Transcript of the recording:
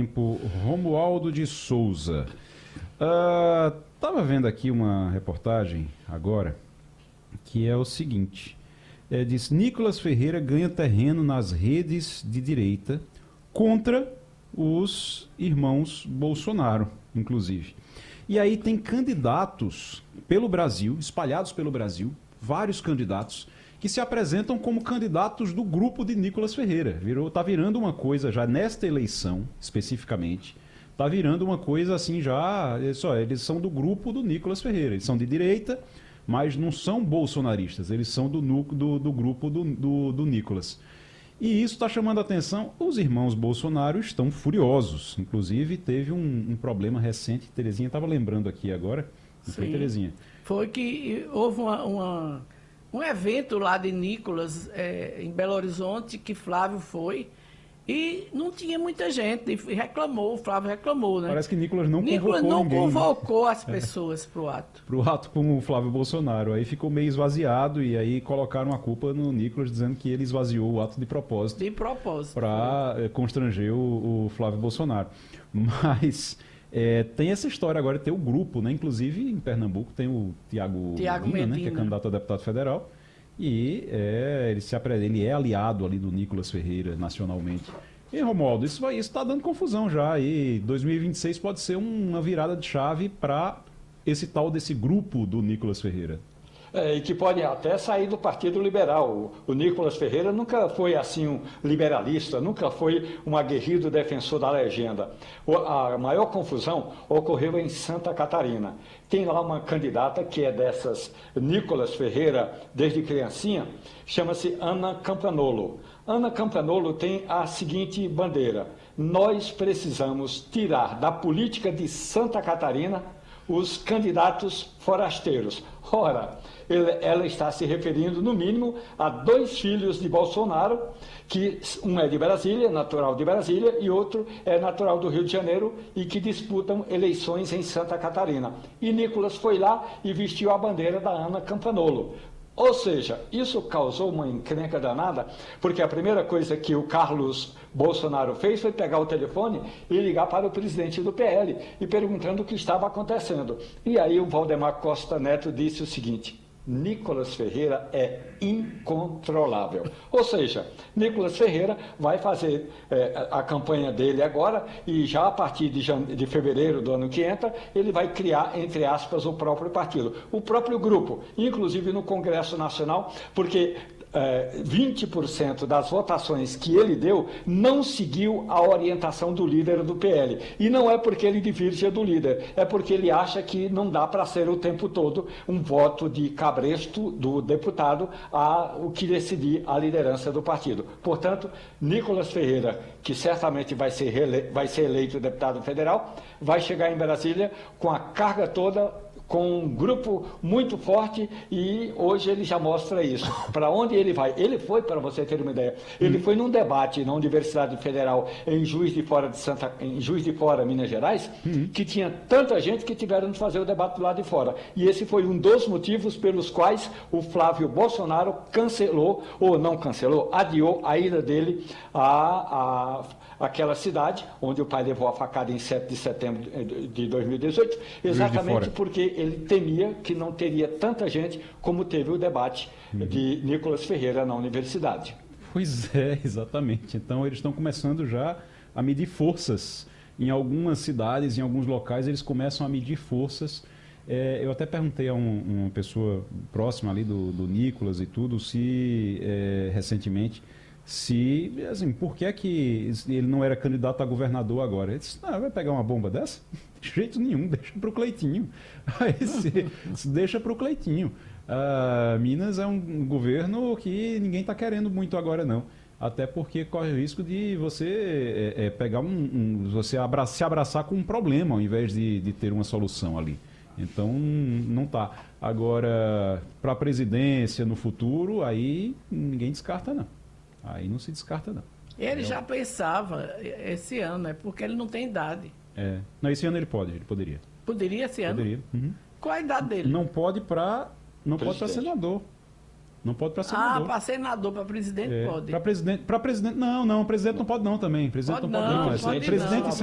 Tempo, Romualdo de Souza. Estava vendo aqui uma reportagem agora, que é o seguinte. Diz, Nicolas Ferreira ganha terreno nas redes de direita contra os irmãos Bolsonaro, inclusive. E aí tem candidatos pelo Brasil, espalhados pelo Brasil, vários candidatos, que se apresentam como candidatos do grupo de Nicolas Ferreira. Tá virando uma coisa já nesta eleição, especificamente, tá virando uma coisa assim já, eles são do grupo do Nicolas Ferreira, eles são de direita, mas não são bolsonaristas, eles são do grupo do Nicolas. E isso está chamando a atenção, os irmãos Bolsonaro estão furiosos, inclusive teve um problema recente, Terezinha estava lembrando aqui agora, não foi, Terezinha? Foi que houve um evento lá de Nicolas, em Belo Horizonte, que Flávio foi, e não tinha muita gente, e reclamou, o Flávio reclamou, né? Parece que Nicolas não convocou as pessoas para o ato. Para o ato com o Flávio Bolsonaro. Aí ficou meio esvaziado e aí colocaram a culpa no Nicolas, dizendo que ele esvaziou o ato de propósito. De propósito. Para constranger o Flávio Bolsonaro. Mas tem essa história agora, tem o grupo, né? Inclusive em Pernambuco tem o Tiago Medina, né? Que é candidato a deputado federal. E ele é aliado ali do Nicolas Ferreira nacionalmente. E, Romualdo, isso está dando confusão já. E 2026 pode ser uma virada de chave para esse tal desse grupo do Nicolas Ferreira. E que pode até sair do Partido Liberal. O Nicolas Ferreira nunca foi assim um liberalista, nunca foi um aguerrido defensor da legenda. A maior confusão ocorreu em Santa Catarina. Tem lá uma candidata que é dessas Nicolas Ferreira desde criancinha, chama-se Ana Campanolo. Ana Campanolo tem a seguinte bandeira: nós precisamos tirar da política de Santa Catarina os candidatos forasteiros. Ora, ela está se referindo, no mínimo, a dois filhos de Bolsonaro, que um é de Brasília, natural de Brasília, e outro é natural do Rio de Janeiro, e que disputam eleições em Santa Catarina. E Nicolas foi lá e vestiu a bandeira da Ana Campanolo. Ou seja, isso causou uma encrenca danada, porque a primeira coisa que o Carlos Bolsonaro fez foi pegar o telefone e ligar para o presidente do PL e perguntando o que estava acontecendo. E aí o Valdemar Costa Neto disse o seguinte: Nicolas Ferreira é incontrolável. Ou seja, Nicolas Ferreira vai fazer a campanha dele agora e já a partir de fevereiro do ano que entra, ele vai criar, entre aspas, o próprio partido, o próprio grupo, inclusive no Congresso Nacional, porque 20% das votações que ele deu não seguiu a orientação do líder do PL. E não é porque ele diverge do líder, é porque ele acha que não dá para ser o tempo todo um voto de cabresto do deputado o que decidir a liderança do partido. Portanto, Nicolas Ferreira, que certamente vai ser eleito deputado federal, vai chegar em Brasília com a carga toda, com um grupo muito forte, e hoje ele já mostra isso. Para onde ele vai? Ele foi, para você ter uma ideia, ele foi num debate na Universidade Federal em Juiz de Fora, Minas Gerais, que tinha tanta gente que tiveram de fazer o debate do lado de fora. E esse foi um dos motivos pelos quais o Flávio Bolsonaro cancelou, ou não cancelou, adiou a ida dele àquela cidade, onde o pai levou a facada em 7 de setembro de 2018, exatamente porque ele temia que não teria tanta gente como teve o debate de Nicolas Ferreira na universidade. Pois é, exatamente. Então eles estão começando já a medir forças. Em algumas cidades, em alguns locais, eles começam a medir forças. Eu até perguntei a uma pessoa próxima ali do Nicolas e tudo, recentemente, assim, por que é que ele não era candidato a governador agora? Ele disse, vai pegar uma bomba dessa? De jeito nenhum, deixa para o Cleitinho. Aí deixa para o Cleitinho. Minas é um governo que ninguém está querendo muito agora, não. Até porque corre o risco de você pegar você se abraçar com um problema, ao invés de ter uma solução ali. Então, não tá. Agora, para a presidência no futuro, aí ninguém descarta, não. Aí não se descarta, não. Ele já pensava esse ano, né? Porque ele não tem idade. Não, esse ano ele poderia. Poderia esse ano? Poderia. Uhum. Qual a idade dele? Não pode para senador. Não pode para senador. Para senador, para presidente pode. Para presidente, não, presidente não pode não também. Presidente pode não pode não. Pode Presidente não.